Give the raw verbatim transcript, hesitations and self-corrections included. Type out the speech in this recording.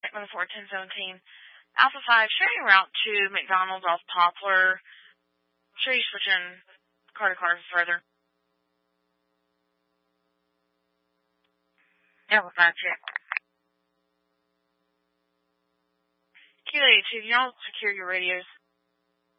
with a four ten seventeen. Alpha five, share your route to McDonald's off Poplar. Sure you switching car to car further. Alpha five, check. Q eighty-two, do y'all secure your radios?